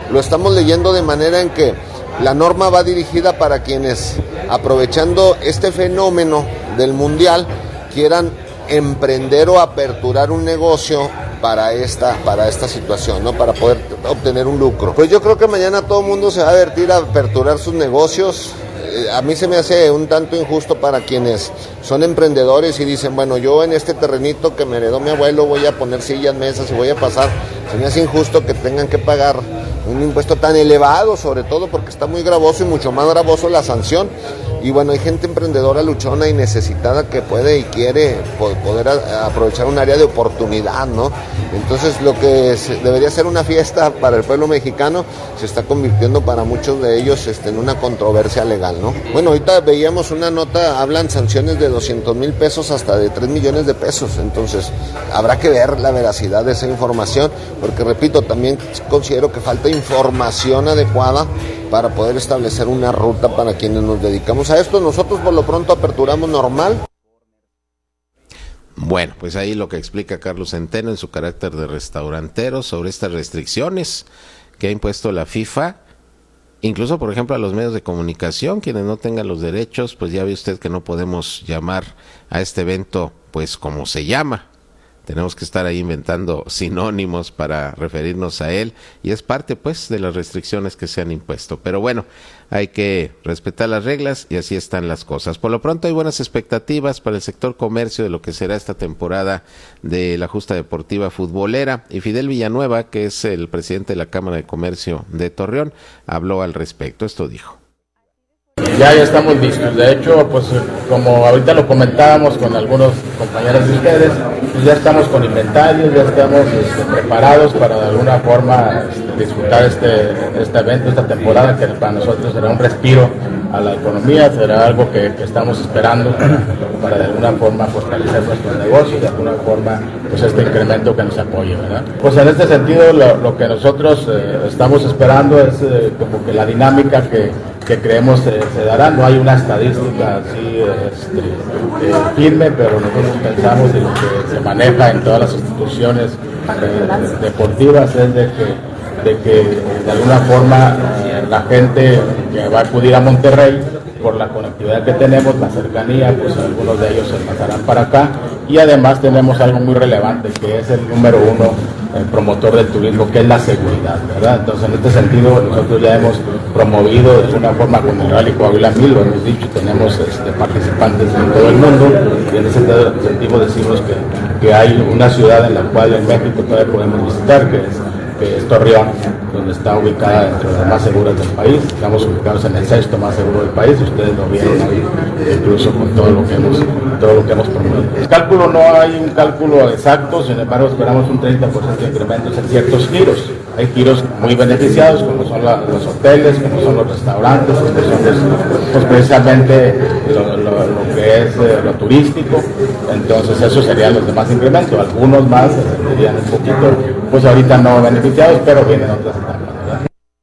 lo estamos leyendo de manera en que la norma va dirigida para quienes, aprovechando este fenómeno del mundial, quieran emprender o aperturar un negocio para esta situación, ¿no? Para poder obtener un lucro. Pues yo creo que mañana todo el mundo se va a divertir a aperturar sus negocios. A mí se me hace un tanto injusto para quienes son emprendedores y dicen, bueno, yo en este terrenito que me heredó mi abuelo voy a poner sillas, mesas y voy a pasar. Se me hace injusto que tengan que pagar un impuesto tan elevado, sobre todo porque está muy gravoso y mucho más gravoso la sanción. Y bueno, hay gente emprendedora, luchona y necesitada que puede y quiere poder aprovechar un área de oportunidad, ¿no? Entonces lo que debería ser una fiesta para el pueblo mexicano se está convirtiendo para muchos de ellos en una controversia legal, ¿no? Bueno, ahorita veíamos una nota, hablan sanciones de 200,000 pesos hasta de 3 millones de pesos, entonces habrá que ver la veracidad de esa información, porque repito, también considero que falta información adecuada para poder establecer una ruta para quienes nos dedicamos a esto. Nosotros por lo pronto aperturamos normal. Bueno, pues ahí lo que explica Carlos Centeno en su carácter de restaurantero sobre estas restricciones que ha impuesto la FIFA, incluso por ejemplo a los medios de comunicación, quienes no tengan los derechos, pues ya ve usted que no podemos llamar a este evento pues como se llama. Tenemos que estar ahí inventando sinónimos para referirnos a él y es parte pues de las restricciones que se han impuesto. Pero bueno, hay que respetar las reglas y así están las cosas. Por lo pronto hay buenas expectativas para el sector comercio de lo que será esta temporada de la justa deportiva futbolera. Y Fidel Villanueva, que es el presidente de la Cámara de Comercio de Torreón, habló al respecto. Esto dijo. Ya estamos listos. De hecho, pues como ahorita lo comentábamos con algunos compañeros de ustedes, pues ya estamos con inventarios, ya estamos preparados para de alguna forma disfrutar este evento, esta temporada que para nosotros será un respiro a la economía, será algo que estamos esperando para de alguna forma fortalecer nuestros negocios, de alguna forma pues este incremento que nos apoye, ¿verdad? Pues en este sentido lo que nosotros estamos esperando es como que la dinámica que creemos se dará. No hay una estadística así firme, pero nosotros pensamos en lo que se maneja en todas las instituciones deportivas es de que de alguna forma la gente que va a acudir a Monterrey por la conectividad que tenemos, la cercanía, pues algunos de ellos se pasarán para acá y además tenemos algo muy relevante que es el número uno, el promotor del turismo, que es la seguridad, ¿verdad? Entonces en este sentido nosotros ya hemos promovido de alguna forma con el Rally Coahuila 1000, lo hemos dicho, tenemos participantes en todo el mundo y en ese sentido decimos que hay una ciudad en la cual en México todavía podemos visitar, que es Torreón, donde está ubicada entre las más seguras del país. Estamos ubicados en el sexto más seguro del país, ustedes lo vieron ahí, incluso con todo lo que hemos promovido. El cálculo, no hay un cálculo exacto, sin embargo esperamos un 30% de incrementos en ciertos giros. Hay giros muy beneficiados, como son los hoteles, como son los restaurantes, como son pues precisamente lo que es lo turístico. Entonces esos serían los demás incrementos, algunos más serían un poquito, pues ahorita no beneficiados, pero vienen otras etapas, ¿verdad?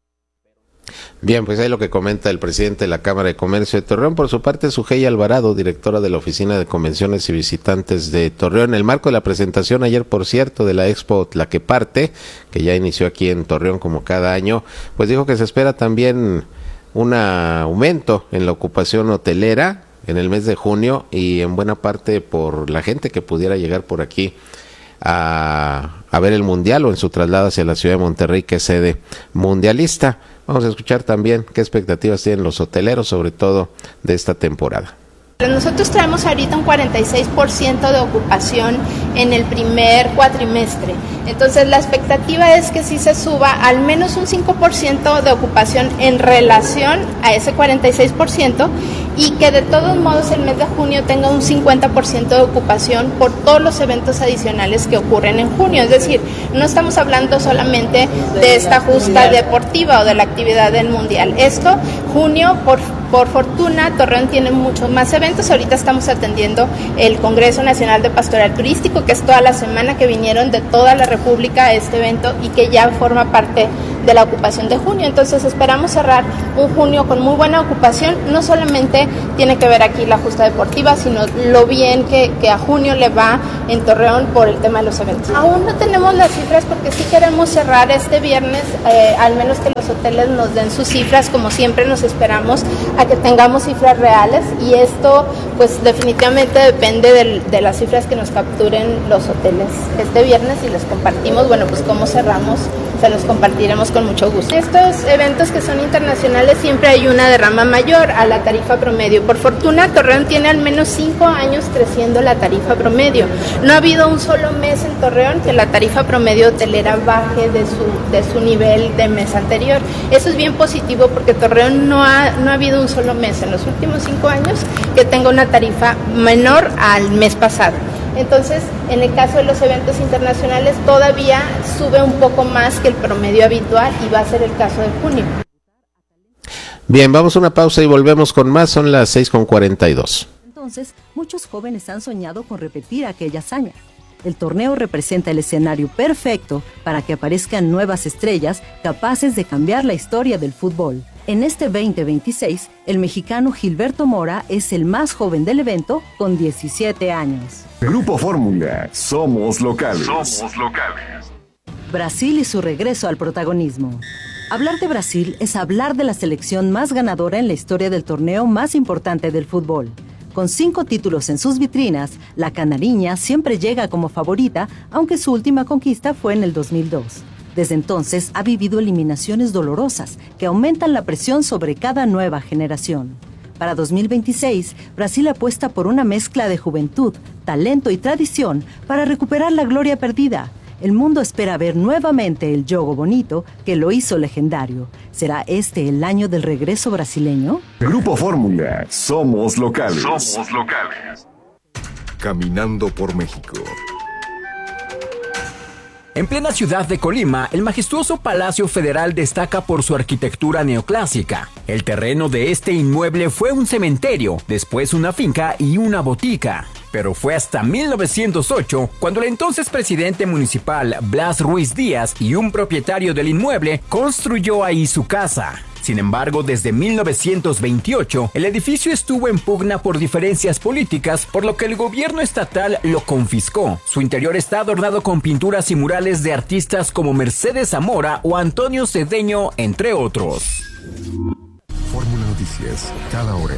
Bien, pues ahí lo que comenta el presidente de la Cámara de Comercio de Torreón. Por su parte, Sujei Alvarado, directora de la Oficina de Convenciones y Visitantes de Torreón, en el marco de la presentación ayer, por cierto, de la Expo Tlaqueparte, que ya inició aquí en Torreón como cada año, pues dijo que se espera también un aumento en la ocupación hotelera en el mes de junio y en buena parte por la gente que pudiera llegar por aquí a ver el Mundial o en su traslado hacia la ciudad de Monterrey, que es sede mundialista. Vamos a escuchar también qué expectativas tienen los hoteleros, sobre todo de esta temporada. Nosotros traemos ahorita un 46% de ocupación en el primer cuatrimestre. Entonces la expectativa es que sí se suba al menos un 5% de ocupación en relación a ese 46% y que de todos modos el mes de junio tenga un 50% de ocupación por todos los eventos adicionales que ocurren en junio. Es decir, no estamos hablando solamente de esta justa deportiva o de la actividad del Mundial. Esto, junio, Por fortuna, Torreón tiene muchos más eventos. Ahorita estamos atendiendo el Congreso Nacional de Pastoral Turístico, que es toda la semana, que vinieron de toda la República a este evento y que ya forma parte de la ocupación de junio. Entonces esperamos cerrar un junio con muy buena ocupación. No solamente tiene que ver aquí la justa deportiva, sino lo bien que a junio le va en Torreón por el tema de los eventos. Aún no tenemos las cifras porque sí queremos cerrar este viernes, al menos que los hoteles nos den sus cifras. Como siempre nos esperamos a que tengamos cifras reales, y esto pues definitivamente depende de las cifras que nos capturen los hoteles este viernes, y les compartimos, bueno, pues cómo cerramos, se los compartiremos con mucho gusto. Estos eventos que son internacionales siempre hay una derrama mayor a la tarifa promedio. Por fortuna, Torreón tiene al menos 5 años creciendo la tarifa promedio. No ha habido un solo mes en Torreón que la tarifa promedio hotelera baje de su nivel de mes anterior. Eso es bien positivo porque Torreón no ha habido un solo mes en los últimos 5 años que tenga una tarifa menor al mes pasado. Entonces, en el caso de los eventos internacionales todavía sube un poco más que el promedio habitual, y va a ser el caso de junio. Bien, vamos a una pausa y volvemos con más. Son las 6:42. Entonces, muchos jóvenes han soñado con repetir aquella hazaña. El torneo representa el escenario perfecto para que aparezcan nuevas estrellas capaces de cambiar la historia del fútbol. En este 2026, el mexicano Gilberto Mora es el más joven del evento, con 17 años. Grupo Fórmula, somos locales. Brasil y su regreso al protagonismo. Hablar de Brasil es hablar de la selección más ganadora en la historia del torneo más importante del fútbol. Con 5 títulos en sus vitrinas, la canariña siempre llega como favorita, aunque su última conquista fue en el 2002. Desde entonces ha vivido eliminaciones dolorosas que aumentan la presión sobre cada nueva generación. Para 2026, Brasil apuesta por una mezcla de juventud, talento y tradición para recuperar la gloria perdida. El mundo espera ver nuevamente el Jogo Bonito que lo hizo legendario. ¿Será este el año del regreso brasileño? Grupo Fórmula, somos locales. Caminando por México. En plena ciudad de Colima, el majestuoso Palacio Federal destaca por su arquitectura neoclásica. El terreno de este inmueble fue un cementerio, después una finca y una botica. Pero fue hasta 1908 cuando el entonces presidente municipal Blas Ruiz Díaz y un propietario del inmueble construyó ahí su casa. Sin embargo, desde 1928, el edificio estuvo en pugna por diferencias políticas, por lo que el gobierno estatal lo confiscó. Su interior está adornado con pinturas y murales de artistas como Mercedes Zamora o Antonio Cedeño, entre otros. Fórmula Noticias, cada hora.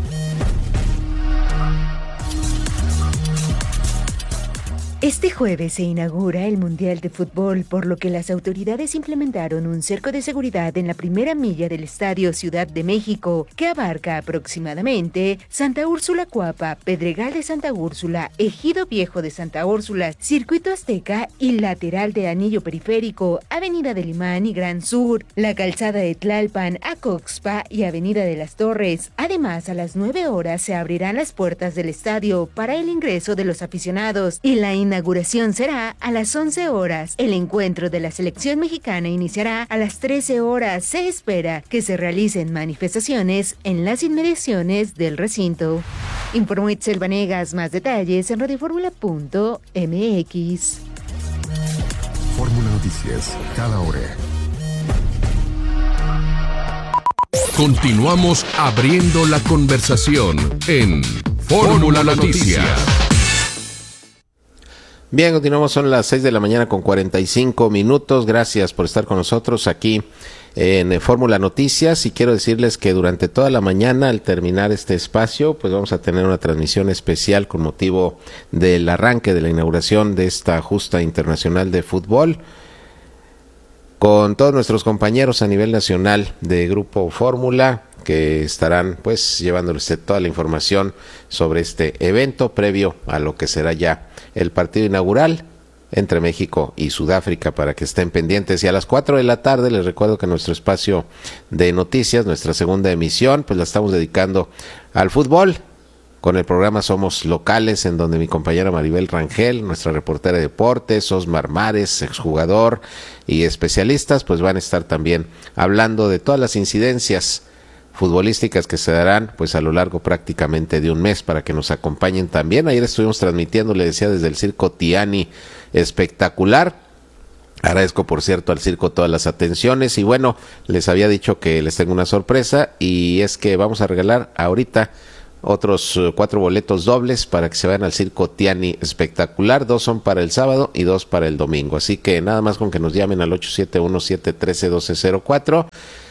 Este jueves se inaugura el Mundial de Fútbol, por lo que las autoridades implementaron un cerco de seguridad en la primera milla del Estadio Ciudad de México, que abarca aproximadamente Santa Úrsula Cuapa, Pedregal de Santa Úrsula, Ejido Viejo de Santa Úrsula, Circuito Azteca y lateral de Anillo Periférico, Avenida del Imán y Gran Sur, la calzada de Tlalpan, Acoxpa y Avenida de las Torres. Además, a las 9 horas se abrirán las puertas del estadio para el ingreso de los aficionados, y la inauguración será a las 11 horas. El encuentro de la selección mexicana iniciará a las 13 horas. Se espera que se realicen manifestaciones en las inmediaciones del recinto. Informó Itzel Vanegas. Más detalles en radioformula.mx. Fórmula Noticias, cada hora. Continuamos abriendo la conversación en Fórmula Noticias. Bien, continuamos, son las 6 de la mañana con 45 minutos. Gracias por estar con nosotros aquí en Fórmula Noticias, y quiero decirles que durante toda la mañana, al terminar este espacio, pues vamos a tener una transmisión especial con motivo del arranque de la inauguración de esta justa internacional de fútbol, con todos nuestros compañeros a nivel nacional de Grupo Fórmula, que estarán pues llevándoles toda la información sobre este evento previo a lo que será ya el partido inaugural entre México y Sudáfrica, para que estén pendientes. Y a las 4 de la tarde les recuerdo que nuestro espacio de noticias, nuestra segunda emisión, pues la estamos dedicando al fútbol con el programa Somos Locales, en donde mi compañera Maribel Rangel, nuestra reportera de deportes, Osmar Mares, exjugador, y especialistas, pues van a estar también hablando de todas las incidencias futbolísticas que se darán pues a lo largo prácticamente de un mes para que nos acompañen también. Ayer estuvimos transmitiendo, le decía, desde el Circo Tiani, espectacular. Agradezco, por cierto, al circo todas las atenciones y bueno, les había dicho que les tengo una sorpresa y es que vamos a regalar ahorita otros 4 boletos dobles para que se vayan al Circo Tiani espectacular. 2 son para el sábado y 2 para el domingo, así que nada más con que nos llamen al 871-713-1204,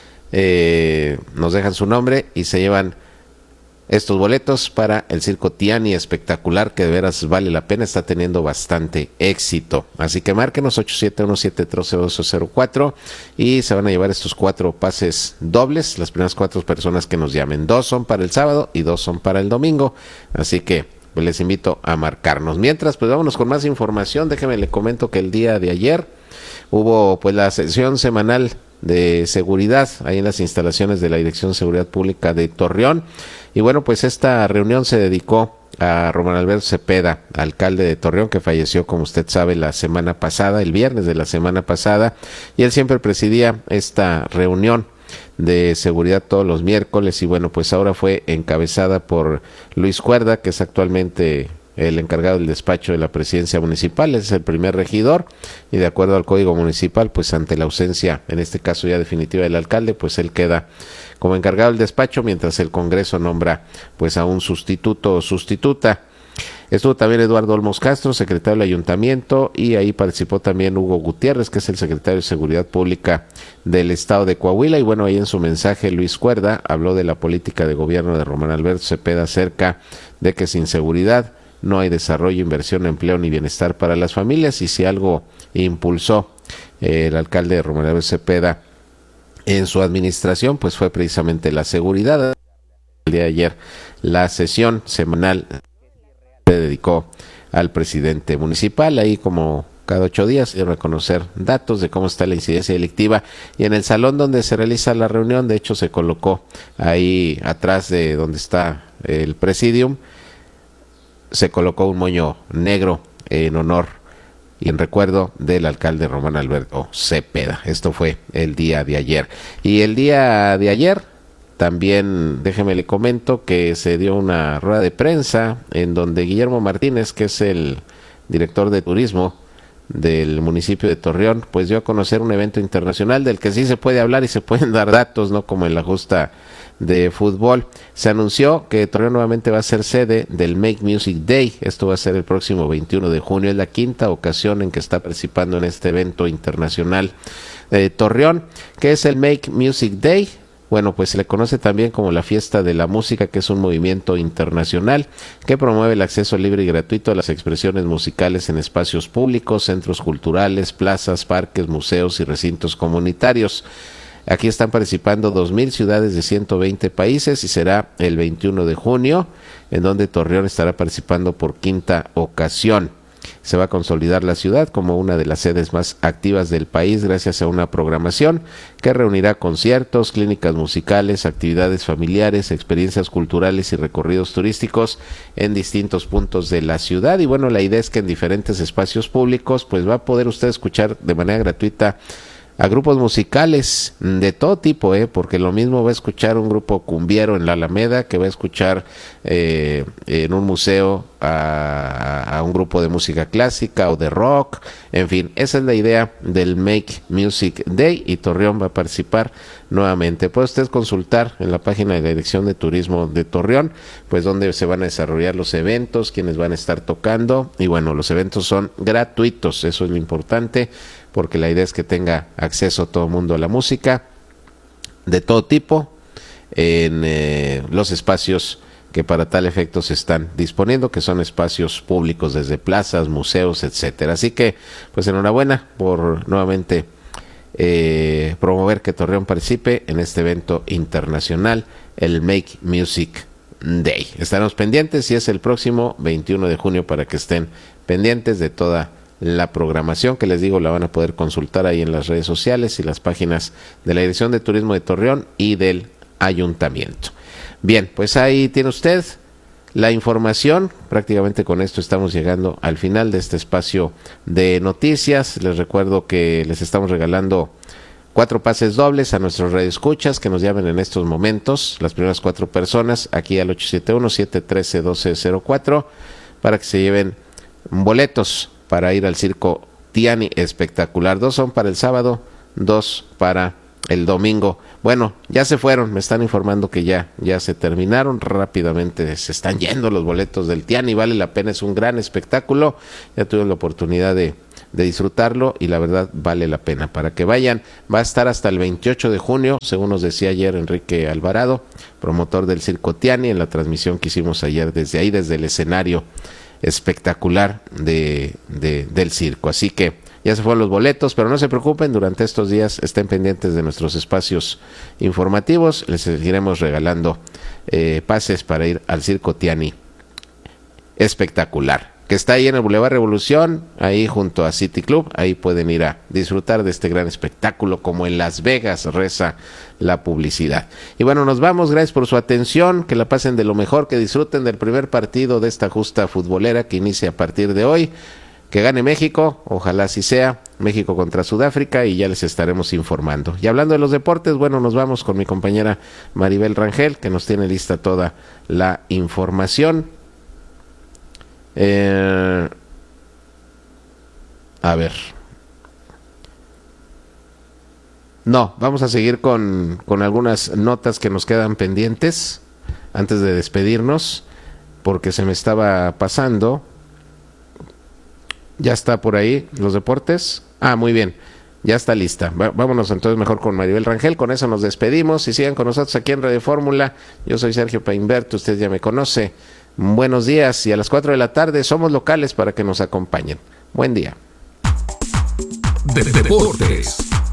nos dejan su nombre y se llevan estos boletos para el Circo Tiani espectacular, que de veras vale la pena, está teniendo bastante éxito. Así que márquenos 871-713-1204 y se van a llevar estos 4 pases dobles, las primeras 4 personas que nos llamen. 2 son para el sábado y 2 son para el domingo, así que pues les invito a marcarnos. Mientras, pues vámonos con más información. Déjeme le comento que el día de ayer hubo pues la sesión semanal de seguridad ahí en las instalaciones de la Dirección de Seguridad Pública de Torreón. Y bueno, pues esta reunión se dedicó a Román Alberto Cepeda, alcalde de Torreón, que falleció, como usted sabe, la semana pasada, el viernes de la semana pasada, y él siempre presidía esta reunión de seguridad todos los miércoles, y bueno, pues ahora fue encabezada por Luis Cuerda, que es actualmente el encargado del despacho de la presidencia municipal, es el primer regidor, y de acuerdo al código municipal, pues ante la ausencia, en este caso ya definitiva del alcalde, pues él queda como encargado del despacho, mientras el Congreso nombra pues a un sustituto o sustituta. Estuvo también Eduardo Olmos Castro, secretario del Ayuntamiento, y ahí participó también Hugo Gutiérrez, que es el secretario de Seguridad Pública del Estado de Coahuila, y bueno, ahí en su mensaje Luis Cuerda habló de la política de gobierno de Román Alberto Cepeda acerca de que sin seguridad no hay desarrollo, inversión, empleo ni bienestar para las familias, y si algo impulsó el alcalde de Román Alberto Cepeda en su administración, pues fue precisamente la seguridad. El día de ayer la sesión semanal se dedicó al presidente municipal, ahí como cada 8 días, y reconocer datos de cómo está la incidencia delictiva, y en el salón donde se realiza la reunión, de hecho se colocó ahí atrás de donde está el presidium, se colocó un moño negro en honor y en recuerdo del alcalde Román Alberto Cepeda. Esto fue el día de ayer. Y el día de ayer también, déjeme le comento que se dio una rueda de prensa en donde Guillermo Martínez, que es el director de turismo del municipio de Torreón, pues dio a conocer un evento internacional del que sí se puede hablar y se pueden dar datos, no como en la justa de fútbol. Se anunció que Torreón nuevamente va a ser sede del Make Music Day. Esto va a ser el próximo 21 de junio. Es la 5ª ocasión en que está participando en este evento internacional de Torreón, que es el Make Music Day. Bueno, pues se le conoce también como la Fiesta de la Música, que es un movimiento internacional que promueve el acceso libre y gratuito a las expresiones musicales en espacios públicos, centros culturales, plazas, parques, museos y recintos comunitarios. Aquí están participando 2,000 ciudades de 120 países y será el 21 de junio, en donde Torreón estará participando por 5ª ocasión. Se va a consolidar la ciudad como una de las sedes más activas del país gracias a una programación que reunirá conciertos, clínicas musicales, actividades familiares, experiencias culturales y recorridos turísticos en distintos puntos de la ciudad. Y bueno, la idea es que en diferentes espacios públicos pues va a poder usted escuchar de manera gratuita a grupos musicales de todo tipo, porque lo mismo va a escuchar un grupo cumbiero en la Alameda que va a escuchar en un museo a un grupo de música clásica o de rock. En fin, esa es la idea del Make Music Day, y Torreón va a participar nuevamente. Puede usted consultar en la página de la Dirección de Turismo de Torreón, pues donde se van a desarrollar los eventos, quienes van a estar tocando, y bueno, los eventos son gratuitos, eso es lo importante, porque la idea es que tenga acceso todo el mundo a la música de todo tipo en los espacios que para tal efecto se están disponiendo, que son espacios públicos desde plazas, museos, etcétera. Así que pues enhorabuena por nuevamente promover que Torreón participe en este evento internacional, el Make Music Day. Estaremos pendientes y es el próximo 21 de junio para que estén pendientes de toda la programación, que les digo la van a poder consultar ahí en las redes sociales y las páginas de la Dirección de Turismo de Torreón y del Ayuntamiento. Bien, pues ahí tiene usted la información. Prácticamente con esto estamos llegando al final de este espacio de noticias. Les recuerdo que les estamos regalando 4 pases dobles a nuestros radioescuchas que nos llamen en estos momentos, las primeras 4 personas, aquí al 871-713-1204, para que se lleven boletos para ir al Circo Tiani espectacular. 2 son para el sábado, 2 para el domingo. Bueno, ya se fueron, me están informando que ya se terminaron, rápidamente se están yendo los boletos del Tiani, vale la pena, es un gran espectáculo, ya tuve la oportunidad de disfrutarlo y la verdad vale la pena para que vayan. Va a estar hasta el 28 de junio, según nos decía ayer Enrique Alvarado, promotor del Circo Tiani, en la transmisión que hicimos ayer desde ahí, desde el escenario espectacular del circo. Así que ya se fueron los boletos, pero no se preocupen, durante estos días estén pendientes de nuestros espacios informativos, les seguiremos regalando pases para ir al Circo Tiani espectacular, que está ahí en el Boulevard Revolución, ahí junto a City Club. Ahí pueden ir a disfrutar de este gran espectáculo, como en Las Vegas reza la publicidad. Y bueno, nos vamos, gracias por su atención, que la pasen de lo mejor, que disfruten del primer partido de esta justa futbolera que inicia a partir de hoy. Que gane México, ojalá así sea, México contra Sudáfrica, y ya les estaremos informando. Y hablando de los deportes, bueno, nos vamos con mi compañera Maribel Rangel, que nos tiene lista toda la información. A ver. No, vamos a seguir con algunas notas que nos quedan pendientes antes de despedirnos, porque se me estaba pasando. Ya está por ahí los deportes. Muy bien, ya está lista. Vámonos entonces mejor con Maribel Rangel. Con eso nos despedimos y sigan con nosotros aquí en Radio Fórmula. Yo soy Sergio Peinbert, usted ya me conoce. Buenos días, y a las 4 de la tarde somos locales para que nos acompañen. Buen día. Deportes.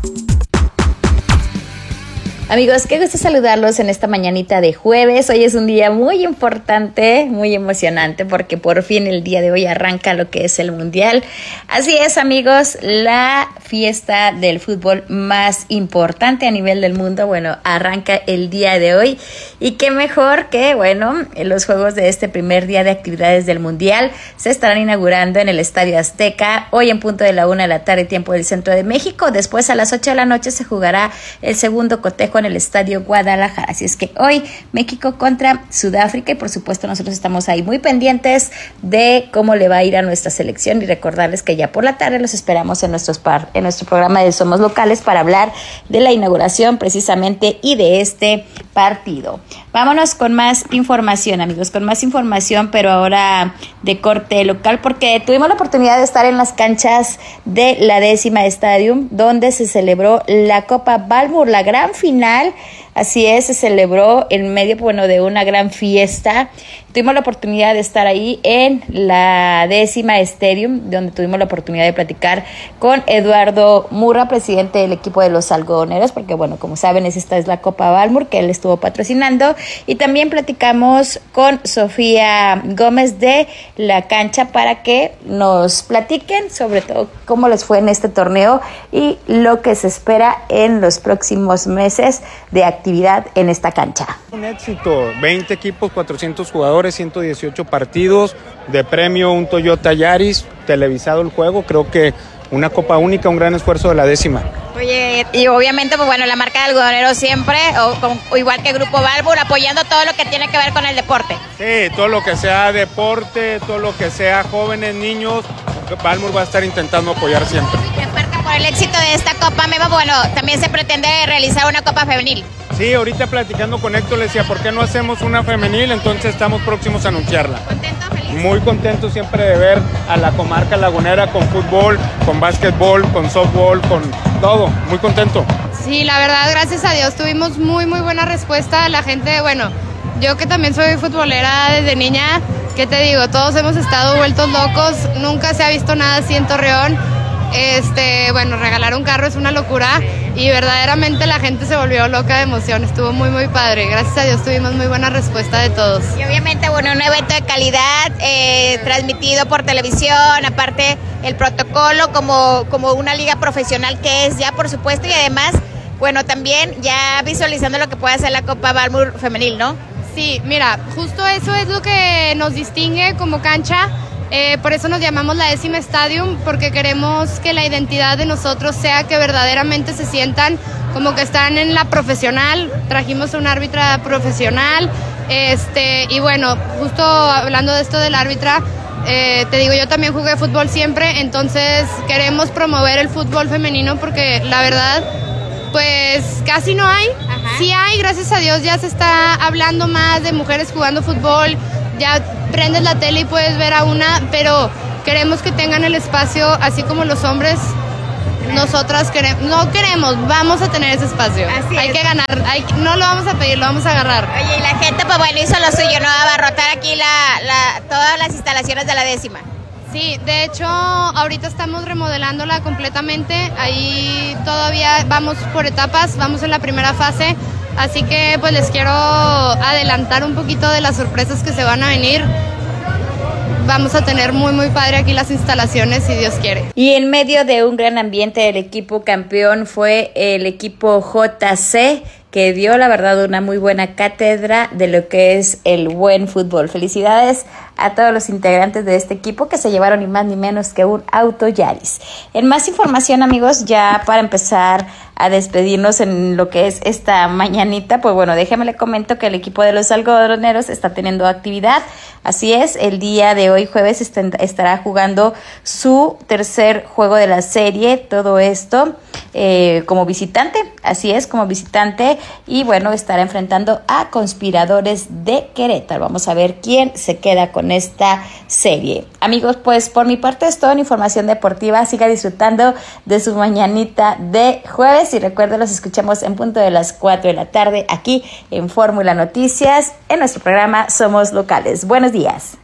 Amigos, qué gusto saludarlos en esta mañanita de jueves. Hoy es un día muy importante, muy emocionante, porque por fin el día de hoy arranca lo que es el Mundial. Así es, amigos, la fiesta del fútbol más importante a nivel del mundo, bueno, arranca el día de hoy. Y qué mejor que, bueno, los juegos de este primer día de actividades del Mundial se estarán inaugurando en el Estadio Azteca, hoy en punto de la 1 de la tarde, tiempo del centro de México. Después, a las 8 de la noche, se jugará el segundo cotejo en el Estadio Guadalajara. Así es que hoy México contra Sudáfrica, y por supuesto nosotros estamos ahí muy pendientes de cómo le va a ir a nuestra selección, y recordarles que ya por la tarde los esperamos en nuestro programa de Somos Locales para hablar de la inauguración precisamente y de este partido. Vámonos con más información, amigos, con más información, pero ahora de corte local, porque tuvimos la oportunidad de estar en las canchas de la 10ª Stadium, donde se celebró la Copa Balmur, la gran final. Así es, se celebró en medio, bueno, de una gran fiesta. Tuvimos la oportunidad de estar ahí en la 10ª Stadium, donde tuvimos la oportunidad de platicar con Eduardo Murra, presidente del equipo de los algodoneros, porque, bueno, como saben, esta es la Copa Balmur que él estuvo patrocinando. Y también platicamos con Sofía Gómez de la cancha para que nos platiquen sobre todo cómo les fue en este torneo y lo que se espera en los próximos meses de actividad en esta cancha. Un éxito, 20 equipos, 400 jugadores, 118 partidos, de premio un Toyota Yaris, televisado el juego, creo que una copa única, un gran esfuerzo de la 10ª. Oye, y obviamente, pues bueno, la marca de algodonero siempre, o igual que Grupo Balmur, apoyando todo lo que tiene que ver con el deporte. Sí, todo lo que sea deporte, todo lo que sea jóvenes, niños, Balmur va a estar intentando apoyar siempre. Y aparte, por el éxito de esta Copa Meva, bueno, también se pretende realizar una Copa Femenil. Sí, ahorita platicando con Héctor le decía, ¿por qué no hacemos una femenil? Entonces estamos próximos a anunciarla. ¿Contento, feliz? Muy contento siempre de ver a la comarca lagunera con fútbol, con básquetbol, con softball, con todo. Muy contento. Sí, la verdad, gracias a Dios, tuvimos muy buena respuesta de la gente. Bueno, yo que también soy futbolera desde niña, ¿qué te digo? Todos hemos estado vueltos locos, nunca se ha visto nada así en Torreón. Bueno, regalar un carro es una locura y verdaderamente la gente se volvió loca de emoción, estuvo muy padre, gracias a Dios tuvimos muy buena respuesta de todos. Y obviamente, bueno, un evento de calidad, transmitido por televisión, aparte el protocolo como una liga profesional que es ya, por supuesto, y además, bueno, también ya visualizando lo que puede hacer la Copa Balmur femenil, ¿no? Sí, mira, justo eso es lo que nos distingue como cancha. Por eso nos llamamos la 10ª Stadium, porque queremos que la identidad de nosotros sea que verdaderamente se sientan como que están en la profesional. Trajimos a una árbitra profesional, y bueno, justo hablando de esto del árbitra, te digo, yo también jugué fútbol siempre, entonces queremos promover el fútbol femenino porque la verdad, pues casi no hay. Ajá. Sí hay, gracias a Dios ya se está hablando más de mujeres jugando fútbol, ya prendes la tele y puedes ver a una, pero queremos que tengan el espacio así como los hombres. Nosotras vamos a tener ese espacio. Así hay que ganar, no lo vamos a pedir, lo vamos a agarrar. Oye, y la gente pues bueno hizo lo suyo, ¿no? Abarrotar aquí todas las instalaciones de la 10ª. Sí, de hecho ahorita estamos remodelándola completamente, ahí todavía vamos por etapas, vamos en la primera fase, así que pues les quiero adelantar un poquito de las sorpresas que se van a venir. Vamos a tener muy muy padre aquí las instalaciones, si Dios quiere. Y en medio de un gran ambiente, el equipo campeón fue el equipo JC, que dio la verdad una muy buena cátedra de lo que es el buen fútbol. Felicidades a todos los integrantes de este equipo que se llevaron ni más ni menos que un auto Yaris. En más información, amigos, ya para empezar a despedirnos en lo que es esta mañanita, pues bueno, déjeme le comento que el equipo de los algodoneros está teniendo actividad. Así es, el día de hoy jueves estará jugando su tercer juego de la serie, todo esto como visitante, así es, como visitante, y bueno, estará enfrentando a Conspiradores de Querétaro. Vamos a ver quién se queda con esta serie. Amigos, pues por mi parte es toda la información deportiva. Siga disfrutando de su mañanita de jueves y recuerden, los escuchamos en punto de las 4 de la tarde aquí en Fórmula Noticias, en nuestro programa Somos Locales. Buenos días.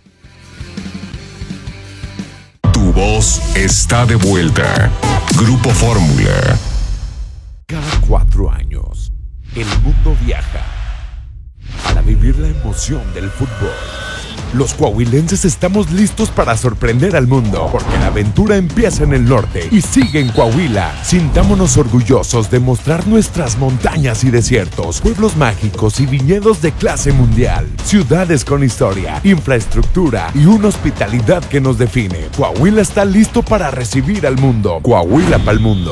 Tu voz está de vuelta. Grupo Fórmula. Cada 4 años, el mundo viaja para vivir la emoción del fútbol. Los coahuilenses estamos listos para sorprender al mundo, porque la aventura empieza en el norte y sigue en Coahuila. Sintámonos orgullosos de mostrar nuestras montañas y desiertos, pueblos mágicos y viñedos de clase mundial, ciudades con historia, infraestructura y una hospitalidad que nos define. Coahuila está listo para recibir al mundo. Coahuila pa'l mundo.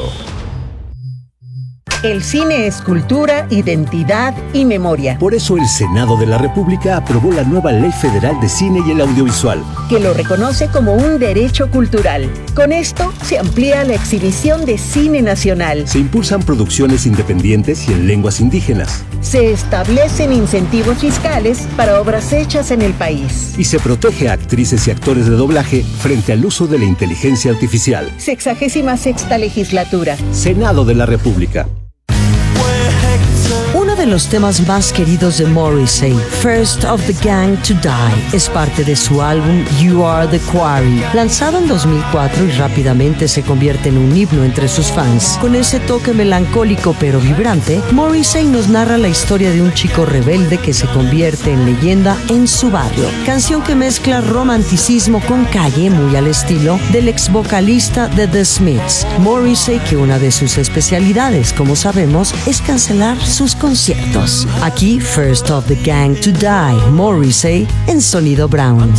El cine es cultura, identidad y memoria. Por eso el Senado de la República aprobó la nueva Ley Federal de Cine y el Audiovisual, que lo reconoce como un derecho cultural. Con esto se amplía la exhibición de cine nacional. Se impulsan producciones independientes y en lenguas indígenas. Se establecen incentivos fiscales para obras hechas en el país. Y se protege a actrices y actores de doblaje frente al uso de la inteligencia artificial. 66ª legislatura. Senado de la República. Uno de los temas más queridos de Morrissey, First of the Gang to Die, es parte de su álbum You Are the Quarry, lanzado en 2004 y rápidamente se convierte en un himno entre sus fans. Con ese toque melancólico pero vibrante, Morrissey nos narra la historia de un chico rebelde que se convierte en leyenda en su barrio. Canción que mezcla romanticismo con calle, muy al estilo del ex vocalista de The Smiths. Morrissey, que una de sus especialidades, como sabemos, es cancelar sus conciertos. Aquí, First of the Gang to Die, Morrissey en Sonido Brown.